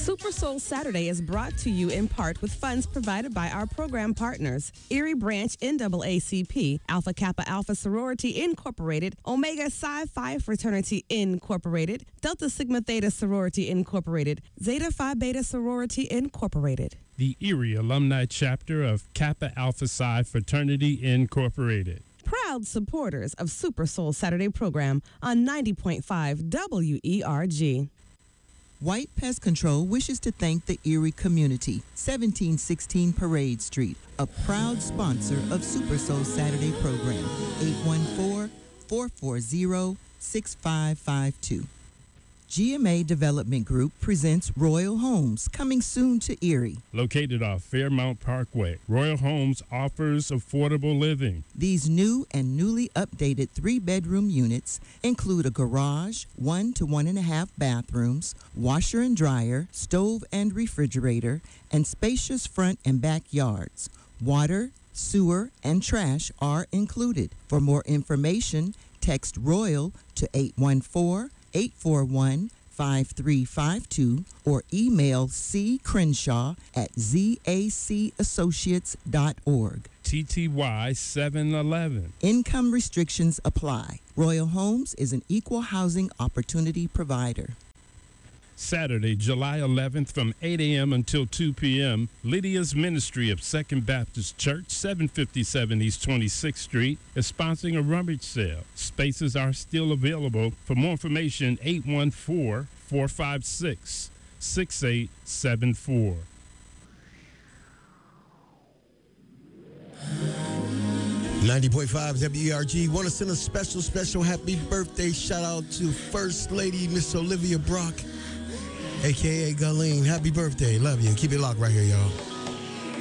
Super Soul Saturday is brought to you in part with funds provided by our program partners, Erie Branch NAACP, Alpha Kappa Alpha Sorority Incorporated, Omega Psi Phi Fraternity Incorporated, Delta Sigma Theta Sorority Incorporated, Zeta Phi Beta Sorority Incorporated. The Erie Alumni Chapter of Kappa Alpha Psi Fraternity Incorporated. Proud supporters of Super Soul Saturday program on 90.5 WERG. White Pest Control wishes to thank the Erie community, 1716 Parade Street, a proud sponsor of Super Soul Saturday program, 814-440-6552. GMA Development Group presents Royal Homes, coming soon to Erie. Located off Fairmount Parkway, Royal Homes offers affordable living. These new and newly updated 3-bedroom units include a garage, 1 to 1.5 bathrooms, washer and dryer, stove and refrigerator, and spacious front and backyards. Water, sewer, and trash are included. For more information, text Royal to 814-841-5352 or email ccrenshaw@zacassociates.org. TTY 711. Income restrictions apply. Royal Homes is an equal housing opportunity provider. Saturday, July 11th from 8 a.m. until 2 p.m., Lydia's Ministry of Second Baptist Church, 757 East 26th Street, is sponsoring a rummage sale. Spaces are still available. For more information, 814-456-6874. .5 WERG. Want to send a special happy birthday shout out to First Lady Miss Olivia Brock, a.k.a. Gulleen. Happy birthday. Love you. Keep it locked right here, y'all.